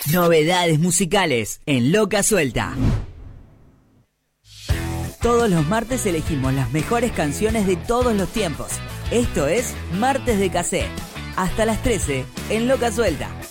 Novedades musicales en Loca Suelta. Todos los martes elegimos las mejores canciones de todos los tiempos. Esto es Martes de Cassette. Hasta las 13 en Loca Suelta.